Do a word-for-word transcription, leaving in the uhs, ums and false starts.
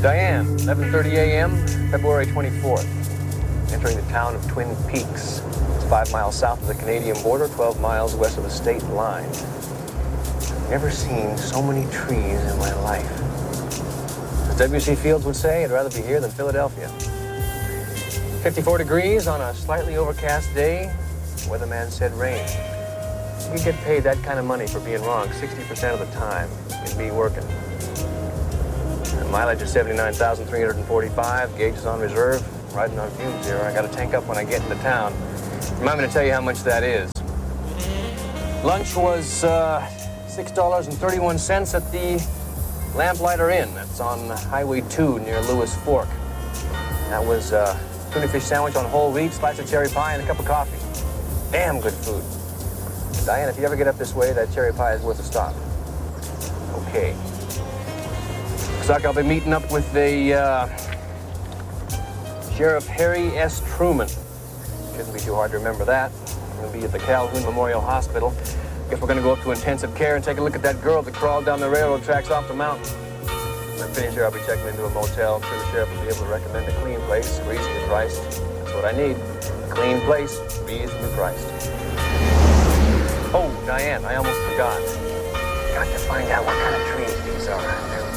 Diane, eleven thirty a m, February twenty-fourth. Entering the town of Twin Peaks. It's five miles south of the Canadian border, twelve miles west of the state line. I've never seen so many trees in my life. As W C Fields would say, I'd rather be here than Philadelphia. fifty-four degrees on a slightly overcast day. The weatherman said rain. You get paid that kind of money for being wrong sixty percent of the time. You'd be working. The mileage is seventy-nine thousand three hundred forty-five. Gauge is on reserve. Riding on fumes here. I got to tank up when I get into town. Remind me to tell you how much that is. Lunch was uh, six dollars and thirty-one cents at the Lamplighter Inn. That's on Highway two near Lewis Fork. That was uh, tuna fish sandwich on whole wheat, slice of cherry pie, and a cup of coffee. Damn good food. Diane, if you ever get up this way, that cherry pie is worth a stop. Okay. Looks like I'll be meeting up with the uh, Sheriff Harry S. Truman. Shouldn't be too hard to remember that. We'll be at the Calhoun Memorial Hospital. Guess we're going to go up to intensive care and take a look at that girl that crawled down the railroad tracks off the mountain. When I finish here, I'll be checking into a motel. I'm sure the sheriff will be able to recommend a clean place, reasonably priced. That's what I need. A clean place, reasonably priced. Oh, Diane, I almost forgot. Got to find out what kind of trees these are. They're